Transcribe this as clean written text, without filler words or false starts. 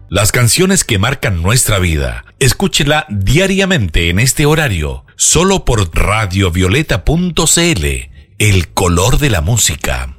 Las canciones que marcan nuestra vida. Escúchela diariamente en este horario, solo por radiovioleta.cl, el color de la música.